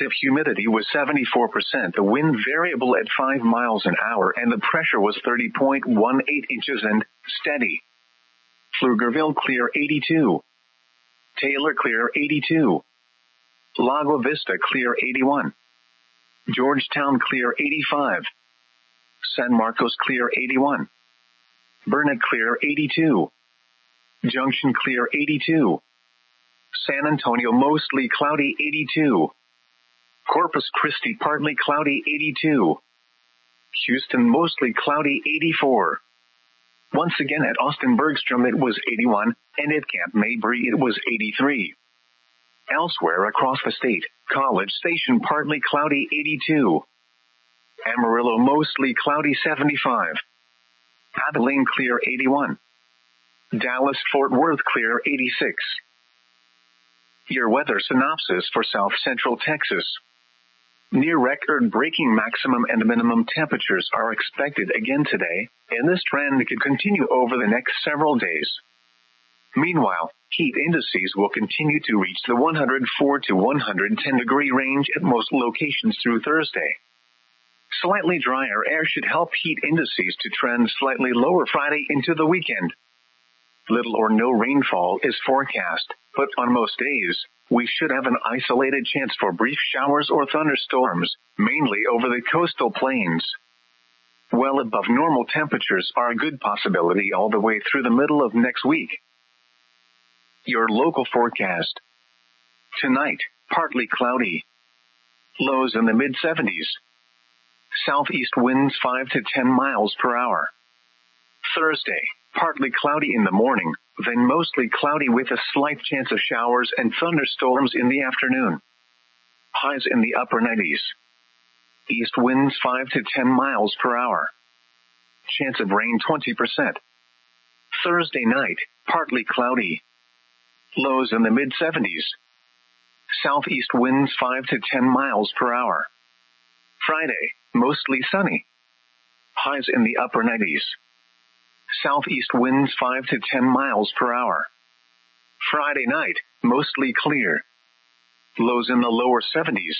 relative humidity was 74%, the wind variable at 5 miles an hour, and the pressure was 30.18 inches and steady. Pflugerville clear 82. Taylor clear 82. Lago Vista clear 81. Georgetown clear 85. San Marcos clear 81. Burnet clear 82. Junction clear 82. San Antonio mostly cloudy 82. Corpus Christi partly cloudy 82. Houston mostly cloudy 84. Once again at Austin Bergstrom it was 81, and at Camp Mabry it was 83. Elsewhere across the state, College Station partly cloudy 82. Amarillo mostly cloudy 75. Abilene clear 81. Dallas Fort Worth clear 86. Your weather synopsis for South Central Texas. Near record-breaking maximum and minimum temperatures are expected again today, and this trend could continue over the next several days. Meanwhile, heat indices will continue to reach the 104 to 110 degree range at most locations through Thursday. Slightly drier air should help heat indices to trend slightly lower Friday into the weekend. Little or no rainfall is forecast, but on most days, we should have an isolated chance for brief showers or thunderstorms, mainly over the coastal plains. Well above normal temperatures are a good possibility all the way through the middle of next week. Your local forecast. Tonight, partly cloudy. Lows in the mid-70s. Southeast winds 5 to 10 miles per hour. Thursday, partly cloudy in the morning, then mostly cloudy with a slight chance of showers and thunderstorms in the afternoon. Highs in the upper 90s. East winds 5 to 10 miles per hour. Chance of rain 20%. Thursday night, partly cloudy. Lows in the mid-70s. Southeast winds 5 to 10 miles per hour. Friday, mostly sunny. Highs in the upper 90s. Southeast winds 5 to 10 miles per hour. Friday night, mostly clear. Lows in the lower 70s.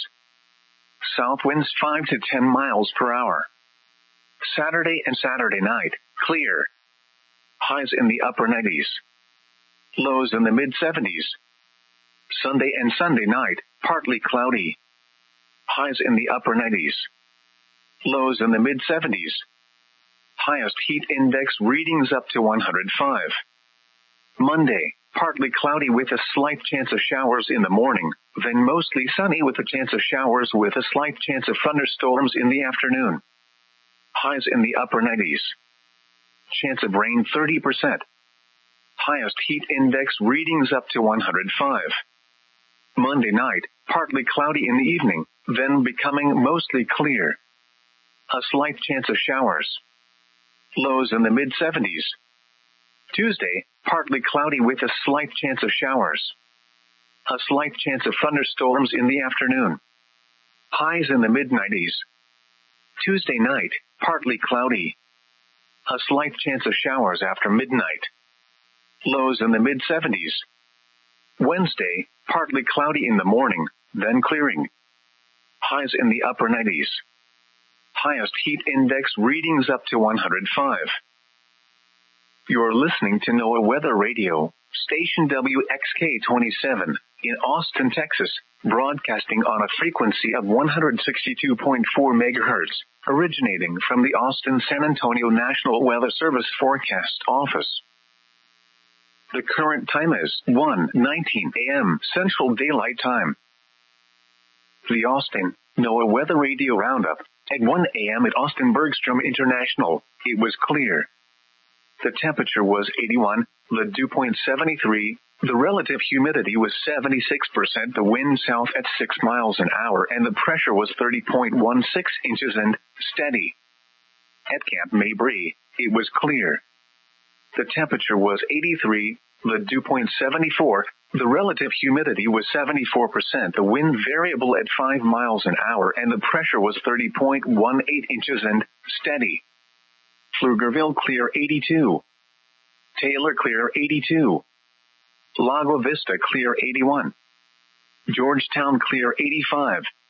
South winds 5 to 10 miles per hour. Saturday and Saturday night, clear. Highs in the upper 90s. Lows in the mid-70s. Sunday and Sunday night, partly cloudy. Highs in the upper 90s. Lows in the mid-70s. Highest heat index readings up to 105. Monday, partly cloudy with a slight chance of showers in the morning, then mostly sunny with a chance of showers with a slight chance of thunderstorms in the afternoon. Highs in the upper 90s. Chance of rain 30%. Highest heat index readings up to 105. Monday night, partly cloudy in the evening, then becoming mostly clear. A slight chance of showers. Lows in the mid-70s. Tuesday, partly cloudy with a slight chance of showers. A slight chance of thunderstorms in the afternoon. Highs in the mid-90s. Tuesday night, partly cloudy. A slight chance of showers after midnight. Lows in the mid-70s. Wednesday, partly cloudy in the morning, then clearing. Highs in the upper 90s. Highest heat index readings up to 105. You're listening to NOAA Weather Radio, station WXK-27, in Austin, Texas, broadcasting on a frequency of 162.4 megahertz, originating from the Austin-San Antonio National Weather Service Forecast Office. The current time is 1:19 a.m. Central Daylight Time. The Austin NOAA Weather Radio Roundup. At 1 a.m. at Austin Bergstrom International, it was clear. The temperature was 81, the dew point 73, the relative humidity was 76%, the wind south at 6 miles an hour, and the pressure was 30.16 inches and steady. At Camp Mabry, it was clear. The temperature was 83, the dew point 74, the relative humidity was 74%, the wind variable at 5 miles an hour, and the pressure was 30.18 inches and steady. Pflugerville clear 82. Taylor clear 82. Lago Vista clear 81. Georgetown clear 85.